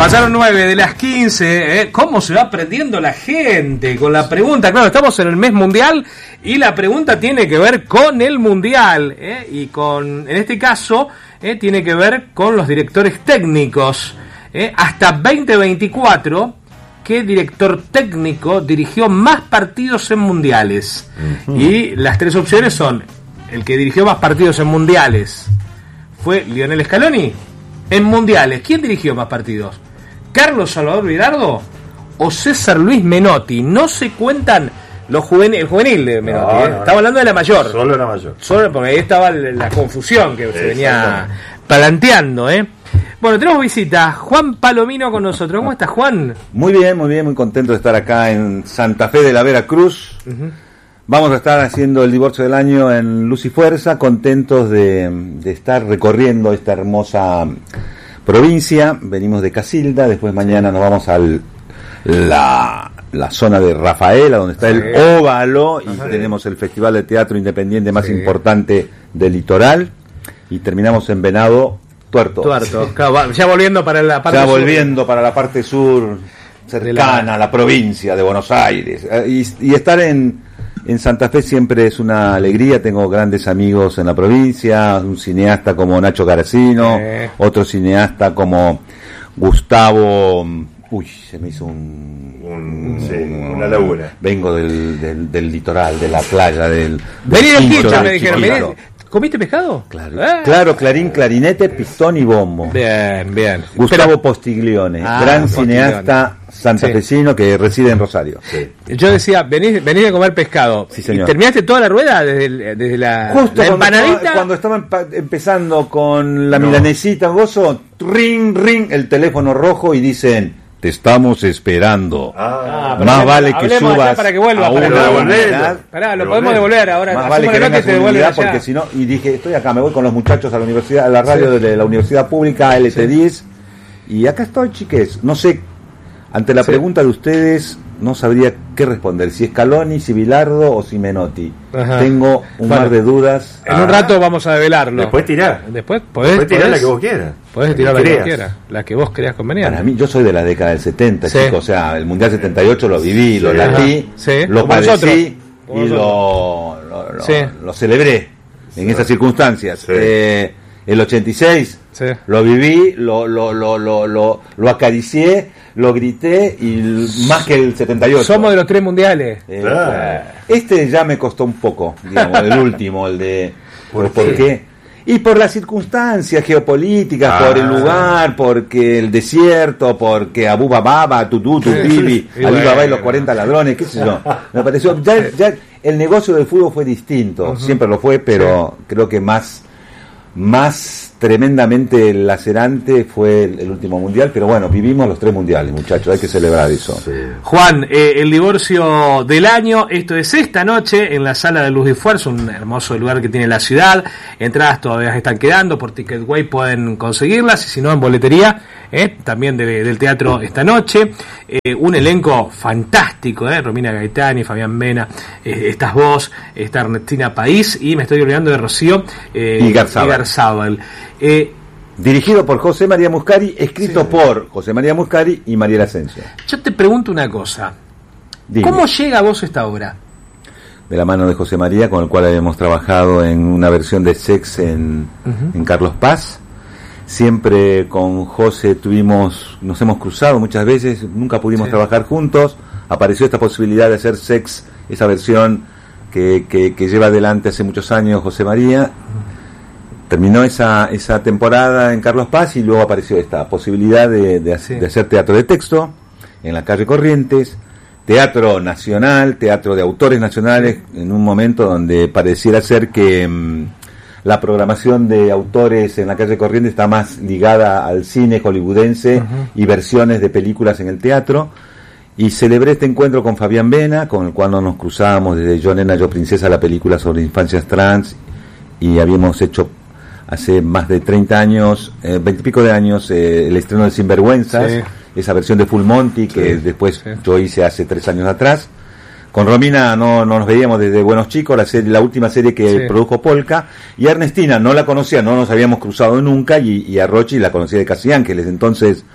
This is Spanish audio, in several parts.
Pasaron 9 de las 15, ¿Cómo se va aprendiendo la gente con la pregunta? Claro, estamos en el mes mundial y la pregunta tiene que ver con el mundial, y con, en este caso, tiene que ver con los directores técnicos. Hasta 2024, ¿qué director técnico dirigió más partidos en mundiales? Y las tres opciones son: el que dirigió más partidos en mundiales fue Lionel Scaloni. En mundiales, ¿quién dirigió más partidos? ¿Carlos Salvador Bilardo o César Luis Menotti? No se cuentan el juvenil de Menotti. No. Estaba hablando de la mayor. Solo la mayor. Solo porque ahí estaba la confusión que se venía planteando. Bueno, tenemos visita. Juan Palomino con nosotros. ¿Cómo estás, Juan? Muy bien, muy contento de estar acá en Santa Fe de la Veracruz. Vamos a estar haciendo el divorcio del año en Luz y Fuerza, contentos de estar recorriendo esta hermosa provincia. Venimos de Casilda, después mañana nos vamos a la zona de Rafaela, donde está el Óvalo, y tenemos el Festival de Teatro Independiente más importante del litoral, y terminamos en Venado Tuerto. Claro, ya volviendo para la parte sur. Para la parte sur, cercana a la provincia de Buenos Aires. Y estar en Santa Fe siempre es una alegría. Tengo grandes amigos en la provincia, un cineasta como Nacho Caracino, otro cineasta como Gustavo. Se me hizo una laguna. Vengo del litoral, de la playa, del Vení del Quincho, me dijeron. ¿Comiste pescado? Claro, clarín, clarinete, pistón y bombo. Bien. Gustavo Postiglione, gran cineasta santafesino que reside en Rosario. Yo decía, venís de comer pescado. Sí, señor. ¿Y terminaste toda la rueda desde la empanadita? Cuando estaba empezando con la milanesita, gozo, ring, el teléfono rojo y dicen: te estamos esperando. Más vale que subas para que vuelva, a una Pará, lo podemos devolver ahora. Más vale que vengas a unidad, porque si no... Y dije, estoy acá, me voy con los muchachos a la universidad, a la radio de la Universidad Pública, LT10, y acá estoy, chiques. No sé, ante la pregunta de ustedes, no sabría qué responder, si Scaloni, si Bilardo o si Menotti. Tengo un mar de dudas. En un rato vamos a develarlo. Después tirá. Después tirar la que vos quieras. Podés tirar la que vos quieras. La que vos creas conveniente. Para mí, yo soy de la década del 70, chicos. O sea, el Mundial 78 lo viví, lo latí, lo padecí y lo celebré en esas circunstancias. El 86 lo viví, lo acaricié, lo grité, y más que el 78. Somos de los 3 mundiales. Este ya me costó un poco, digamos, el último, el de... ¿Por qué? Y por las circunstancias geopolíticas, por el lugar, porque el desierto, porque Abu Baba, Tutubibi, Ali Baba y los 40 ladrones, qué sé yo. Me pareció, ya el negocio del fútbol fue distinto, siempre lo fue, pero creo que más tremendamente lacerante fue el último mundial. Pero bueno, vivimos los 3 mundiales, muchachos, hay que celebrar eso. Juan, el divorcio del año, esto es esta noche en la Sala de Luz y Fuerza, un hermoso lugar que tiene la ciudad. Entradas todavía están quedando, por Ticketway pueden conseguirlas, y si no en boletería, también del teatro esta noche. Un elenco fantástico, Romina Gaetani, Fabián Mena, estás vos, está Ernestina País, y me estoy olvidando de Rocío y Garzábal. Dirigido por José María Muscari, escrito por José María Muscari y Mariela Asensio. Yo te pregunto una cosa. Dime. ¿Cómo llega a vos esta obra? De la mano de José María, con el cual habíamos trabajado en una versión de Sex en Carlos Paz. Siempre con José nos hemos cruzado muchas veces, nunca pudimos trabajar juntos. Apareció esta posibilidad de hacer Sex, esa versión que lleva adelante hace muchos años José María. Terminó esa temporada en Carlos Paz, y luego apareció esta posibilidad de hacer teatro de texto en la calle Corrientes, teatro nacional, teatro de autores nacionales, en un momento donde pareciera ser que la programación de autores en la calle Corrientes está más ligada al cine hollywoodense y versiones de películas en el teatro. Y celebré este encuentro con Fabián Mena, con el cual nos cruzábamos desde Yo Nena, Yo Princesa, la película sobre infancias trans, y habíamos hecho hace más de 30 años, 20 y pico de años, el estreno de Sinvergüenzas, esa versión de Full Monty que después yo hice hace 3 años atrás. Con Romina no nos veíamos desde Buenos Chicos, la última serie que produjo Polka, y a Ernestina no la conocía, no nos habíamos cruzado nunca, y a Rochi la conocía de Casi Ángeles. Entonces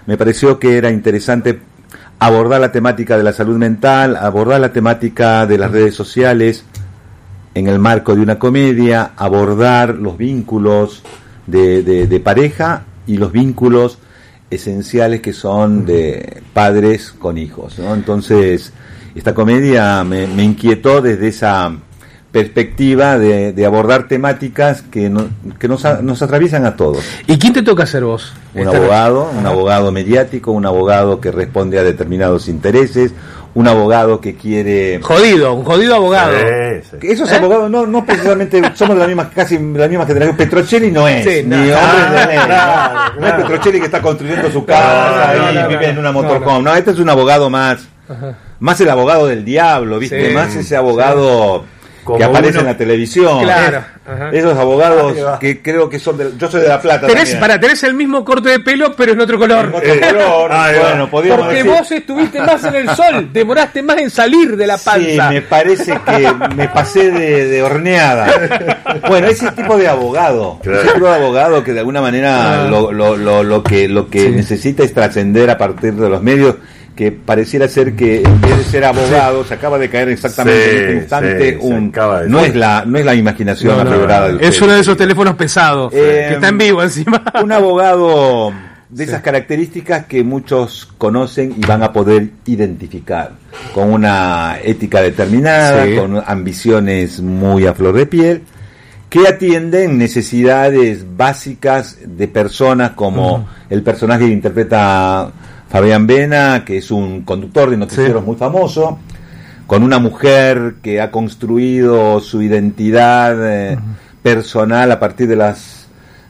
me pareció que era interesante abordar la temática de la salud mental, abordar la temática de las redes sociales en el marco de una comedia, abordar los vínculos de pareja y los vínculos esenciales que son de padres con hijos, ¿no? Entonces, esta comedia me inquietó desde esa perspectiva de abordar temáticas que nos atraviesan a todos. ¿Y quién te toca hacer vos? Un abogado mediático, un abogado que responde a determinados intereses, un abogado que quiere... un jodido abogado. Esos abogados no precisamente somos de la misma, casi la misma generación. Petrocelli no es, sí, ni hombres de ley. No es Petrocelli que está construyendo su casa y vive en una motorhome. No, este es un abogado más el abogado del diablo, ¿viste? Sí, más ese abogado... Como que aparece uno, en la televisión. Claro. Esos abogados que creo que son yo soy de La Plata. Tenés el mismo corte de pelo, pero en otro color. Bueno, podríamos porque decir. Vos estuviste más en el sol, demoraste más en salir de la panza. Sí, me parece que me pasé de horneada. Bueno, ese tipo de abogado, ese tipo de abogado que de alguna manera lo que necesita es trascender a partir de los medios, que pareciera ser que en vez de ser abogado se acaba de caer exactamente en este instante no es la imaginación aflorada del es uno de esos teléfonos pesados que está en vivo encima. Un abogado de esas características que muchos conocen y van a poder identificar, con una ética determinada, con ambiciones muy a flor de piel, que atienden necesidades básicas de personas como el personaje que interpreta Fabián Vena, que es un conductor de noticieros muy famoso, con una mujer que ha construido su identidad personal a partir de las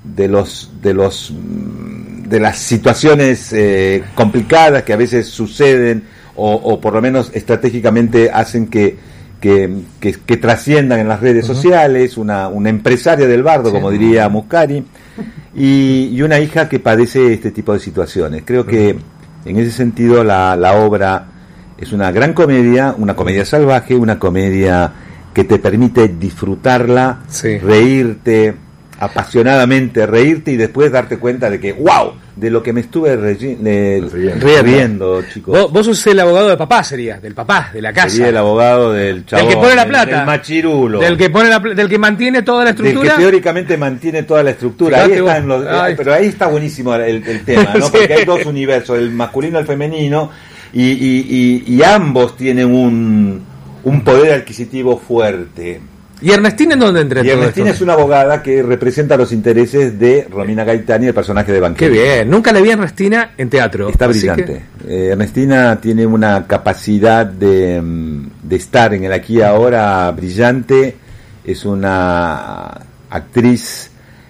situaciones complicadas que a veces suceden o por lo menos estratégicamente hacen que trasciendan en las redes sociales, una empresaria del bardo, como diría Muscari, y una hija que padece este tipo de situaciones. Creo que en ese sentido la obra es una gran comedia, una comedia salvaje, una comedia que te permite disfrutarla, reírte apasionadamente, reírte y después darte cuenta de que ¡wow! De lo que me estuve riendo, chicos. Vos sos el abogado de papá, del papá, de la casa. Sería el abogado del chabón, del que pone la plata, del machirulo, del que mantiene toda la estructura, del que teóricamente mantiene toda la estructura. Pero ahí está buenísimo el tema, ¿no? Porque hay dos universos, el masculino y el femenino, y ambos tienen un poder adquisitivo fuerte. ¿Y Ernestina en dónde entra? Y Ernestina es una abogada que representa los intereses de Romina Gaetani, el personaje de Banquero. Qué bien, nunca la vi a Ernestina en teatro. Está brillante. Ernestina tiene una capacidad de estar en el aquí y ahora brillante. Es una actriz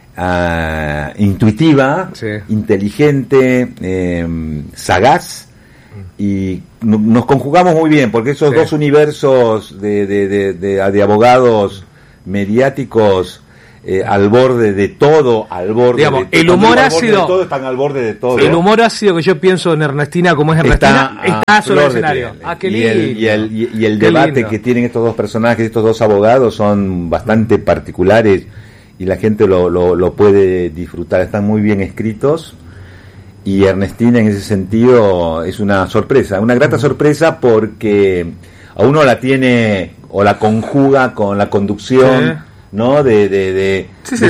intuitiva, inteligente, sagaz, y nos conjugamos muy bien, porque esos dos universos de abogados mediáticos al borde de todo, digamos, el humor ácido, están al borde de todo. El humor ácido que yo pienso en Ernestina, como es Ernestina, está sobre el escenario. Qué lindo. Y el debate que tienen estos dos personajes, estos dos abogados, son bastante particulares y la gente lo puede disfrutar. Están muy bien escritos. Y Ernestina en ese sentido es una sorpresa, una grata sorpresa, porque a uno la tiene o la conjuga con la conducción, ¿no? de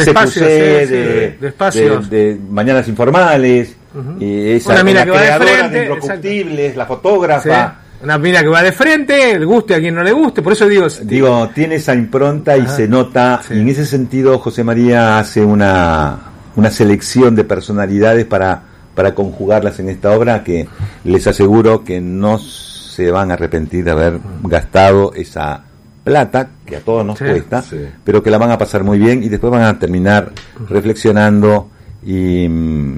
espacios, de Mañanas Informales, esa, una mina que va de frente, de Incorruptibles, la fotógrafa. Una mina que va de frente, le guste a quien no le guste, por eso digo tiene esa impronta y se nota, y en ese sentido José María hace una selección de personalidades para conjugarlas en esta obra, que les aseguro que no se van a arrepentir de haber gastado esa plata que a todos nos cuesta, pero que la van a pasar muy bien y después van a terminar reflexionando y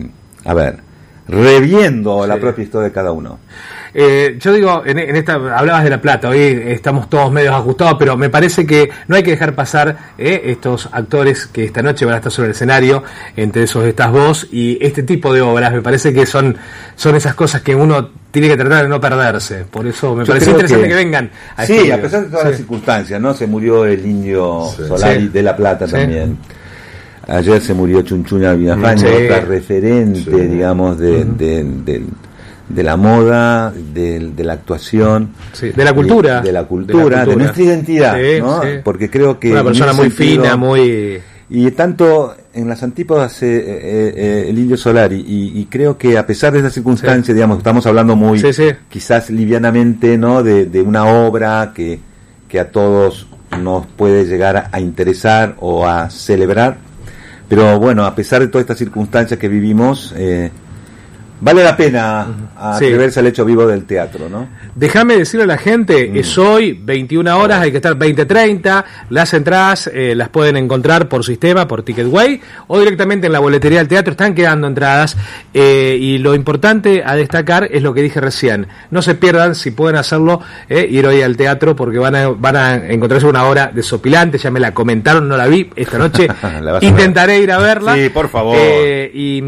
reviendo la propia historia de cada uno. Yo digo, en esta hablabas de La Plata, hoy estamos todos medios ajustados, pero me parece que no hay que dejar pasar estos actores que esta noche van a estar sobre el escenario, entre esos estás vos, y este tipo de obras me parece que son esas cosas que uno tiene que tratar de no perderse. Por eso me parece interesante que vengan a sí, a pesar de todas las circunstancias, ¿no? Se murió el Indio Solari de La Plata también. Ayer se murió Chunchuna Villafañe, otra referente, digamos, de la moda, de la actuación, de la cultura, de nuestra identidad, ¿no? Porque creo que una persona muy fina, muy... Y tanto en las antípodas el Indio Solari, y creo que a pesar de esa circunstancia, digamos, estamos hablando muy quizás livianamente, ¿no? De una obra que a todos nos puede llegar a interesar o a celebrar, pero bueno, a pesar de todas estas circunstancias que vivimos, vale la pena atreverse al hecho vivo del teatro, ¿no? Déjame decirle a la gente, es hoy, 21 horas, hay que estar 20:30, las entradas las pueden encontrar por sistema, por Ticketway, o directamente en la boletería del teatro, están quedando entradas, y lo importante a destacar es lo que dije recién, no se pierdan, si pueden hacerlo, ir hoy al teatro, porque van a encontrarse una obra desopilante, ya me la comentaron, no la vi esta noche, intentaré ir a verla. Sí, por favor. Y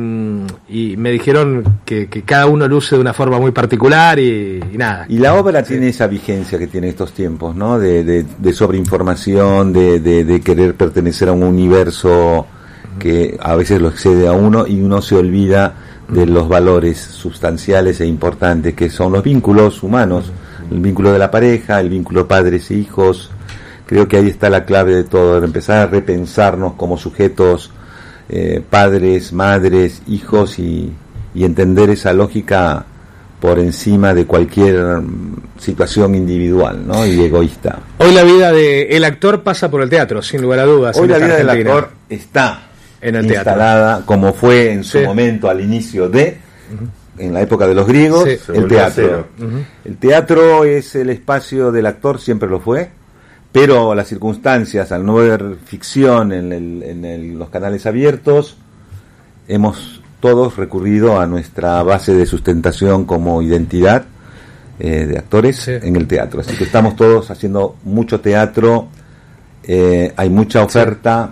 me dijeron que cada uno luce de una forma muy particular y nada. Y la obra tiene esa vigencia que tiene estos tiempos, ¿no? De sobreinformación, de querer pertenecer a un universo que a veces lo excede a uno y uno se olvida de los valores sustanciales e importantes que son los vínculos humanos, el vínculo de la pareja, el vínculo padres e hijos. Creo que ahí está la clave de todo, de empezar a repensarnos como sujetos, padres, madres, hijos, y entender esa lógica por encima de cualquier situación individual, ¿no? Y egoísta. Hoy la vida del actor pasa por el teatro, sin lugar a dudas. Hoy la vida del actor está en el instalada, teatro, como fue en su momento al inicio en la época de los griegos, el teatro. El teatro es el espacio del actor, siempre lo fue, pero las circunstancias, al no ver ficción en los canales abiertos, hemos todos recurrido a nuestra base de sustentación como identidad de actores en el teatro. Así que estamos todos haciendo mucho teatro, hay mucha oferta,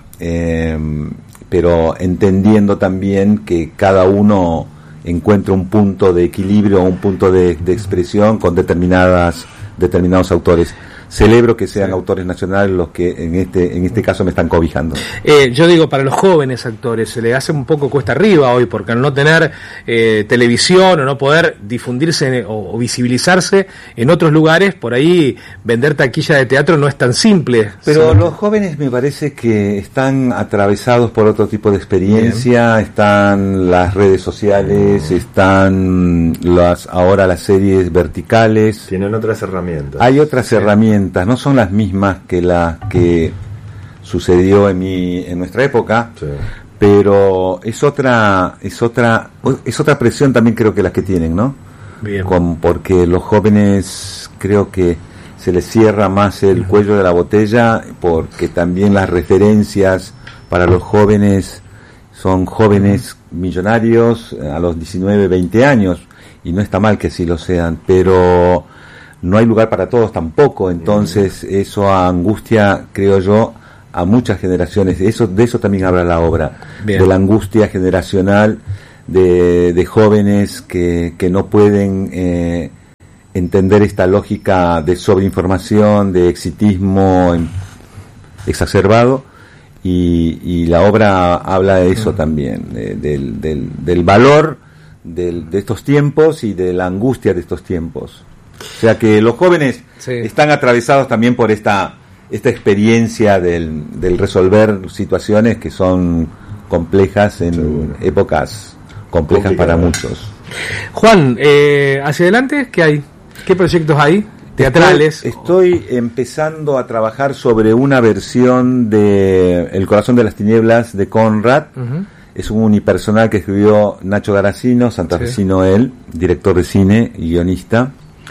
pero entendiendo también que cada uno encuentra un punto de equilibrio, un punto de expresión con determinados autores. Celebro que sean autores nacionales los que en este caso me están cobijando. Yo digo, para los jóvenes actores se le hace un poco cuesta arriba hoy, porque al no tener televisión o no poder difundirse o visibilizarse en otros lugares, por ahí vender taquilla de teatro no es tan simple. Pero los jóvenes me parece que están atravesados por otro tipo de experiencia. Bien. Están las redes sociales, están ahora las series verticales. Tienen otras herramientas. Hay otras herramientas. No son las mismas que las que sucedió en nuestra época, pero es otra presión también, creo que las que tienen, ¿no? Bien. Porque los jóvenes creo que se les cierra más el cuello de la botella, porque también las referencias para los jóvenes son jóvenes millonarios a los 19, 20 años, y no está mal que así lo sean, pero no hay lugar para todos tampoco, entonces eso angustia, creo yo, a muchas generaciones. De eso también habla la obra. Bien. De la angustia generacional de jóvenes que no pueden entender esta lógica de sobreinformación, de exitismo exacerbado, y la obra habla de eso también, del valor de estos tiempos y de la angustia de estos tiempos. O sea que los jóvenes están atravesados también por esta experiencia del resolver situaciones que son complejas en épocas complejas para muchos. Juan, hacia adelante, ¿qué hay? ¿Qué proyectos hay teatrales? Estoy empezando a trabajar sobre una versión de El corazón de las tinieblas de Conrad. Es un unipersonal que escribió Nacho Garacino, santafesino él, director de cine y guionista.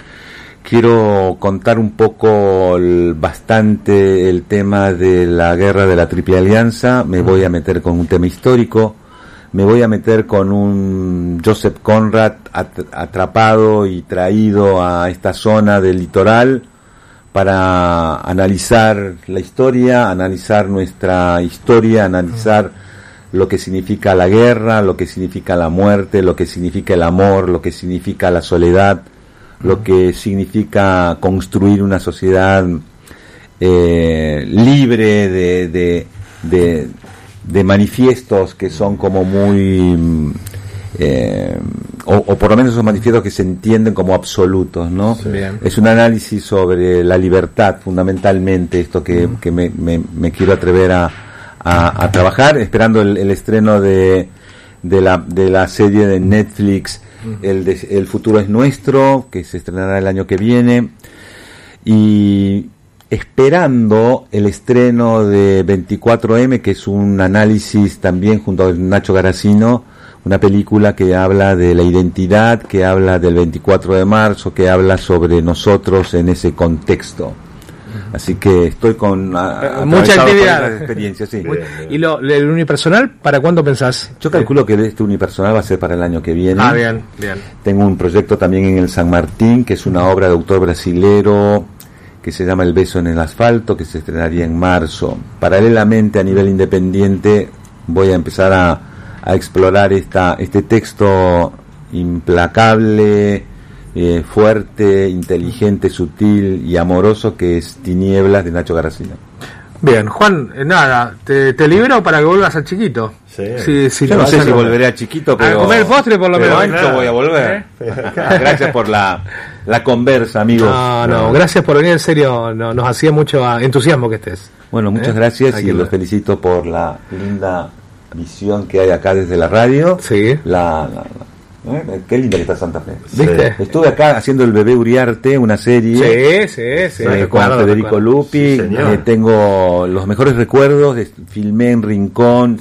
Quiero contar un poco bastante el tema de la guerra de la Triple Alianza. Me voy a meter con un tema histórico. Me voy a meter con un Joseph Conrad atrapado y traído a esta zona del litoral para analizar la historia, analizar nuestra historia, analizar lo que significa la guerra, lo que significa la muerte, lo que significa el amor, lo que significa la soledad, lo que significa construir una sociedad libre manifiestos que son como muy o por lo menos esos manifiestos que se entienden como absolutos, ¿no? Sí. Es un análisis sobre la libertad, fundamentalmente, esto que me quiero atrever a trabajar, esperando el estreno de la serie de Netflix, El futuro es nuestro, que se estrenará el año que viene, y esperando el estreno de 24M, que es un análisis también junto a Nacho Garacino, una película que habla de la identidad, que habla del 24 de marzo, que habla sobre nosotros en ese contexto. Así que estoy con mucha actividad, experiencia, sí. ¿Y el unipersonal para cuándo pensás? Yo calculo que este unipersonal va a ser para el año que viene. Bien. Tengo un proyecto también en el San Martín, que es una obra de autor brasilero que se llama El beso en el asfalto, que se estrenaría en marzo. Paralelamente, a nivel independiente, voy a empezar a explorar este texto implacable, fuerte, inteligente, sutil y amoroso, que es Tinieblas, de Nacho Garacino. Bien, Juan, nada, te libero para que vuelvas al chiquito. Sí. Yo no sé si volveré a chiquito, pero a comer el postre por lo menos. Claro. Voy a volver. Gracias por la conversa, amigos. No, gracias por venir, en serio, nos hacía mucho entusiasmo que estés. Bueno, muchas gracias y los felicito por la linda visión que hay acá desde la radio. Sí. Qué linda que está Santa Fe. ¿Viste? Estuve acá haciendo El bebé Uriarte, una serie. Sí. Con Federico Lupi. Tengo los mejores recuerdos. Filmé en Rincón,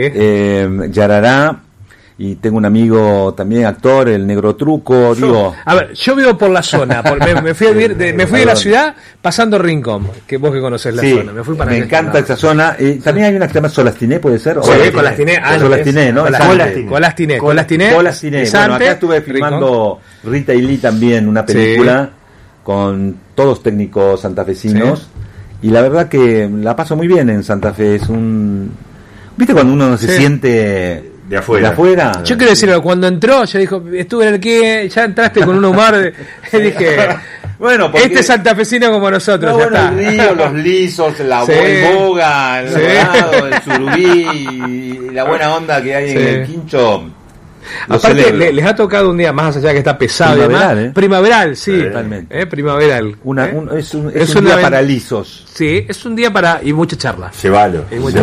Yarará. Y tengo un amigo también, actor, el Negro Truco. A ver, yo vivo por la zona. Me fui de la ciudad pasando Rincón, que vos que conocés la zona. Me encanta esa zona. También hay una que se llama Solastiné, ¿puede ser? Sí, Colastiné. Solastiné, ¿no? Colastiné. Bueno, acá estuve filmando Rita y Lee también, una película con todos técnicos santafesinos. Y la verdad que la paso muy bien en Santa Fe. ¿Viste cuando uno se siente de afuera? Yo quiero decirlo, cuando entró, yo dijo, estuve en el que, ya entraste con un humor, dije, bueno, este santafesino como nosotros, ya está. El río, los lisos, el boga, el dorado, el surubí, y la buena onda que hay en el Quincho. Aparte, les ha tocado un día más allá que está pesado. Primaveral, primaveral, sí. Totalmente. Primaveral. Es un día para lisos. Sí, es un día para... y mucha charla. Llévalo.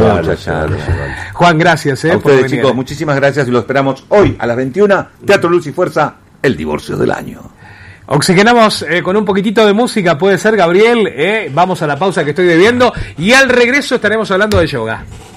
Juan, gracias. A ustedes, chicos, muchísimas gracias y lo esperamos hoy a las 21. Teatro Luz y Fuerza, el divorcio del año. Oxigenamos con un poquitito de música, puede ser, Gabriel. Vamos a la pausa que estoy bebiendo y al regreso estaremos hablando de yoga.